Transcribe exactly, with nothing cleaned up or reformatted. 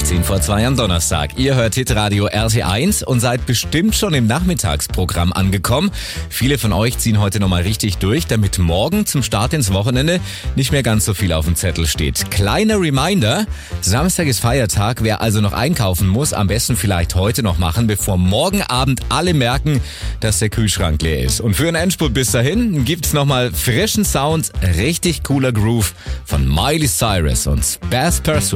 sechzehn vor zwei am Donnerstag. Ihr hört Hitradio R T eins und seid bestimmt schon im Nachmittagsprogramm angekommen. Viele von euch ziehen heute nochmal richtig durch, damit morgen zum Start ins Wochenende nicht mehr ganz so viel auf dem Zettel steht. Kleiner Reminder, Samstag ist Feiertag. Wer also noch einkaufen muss, am besten vielleicht heute noch machen, bevor morgen Abend alle merken, dass der Kühlschrank leer ist. Und für einen Endspurt bis dahin gibt's nochmal frischen Sound, richtig cooler Groove von Miley Cyrus und Bass Pursuit.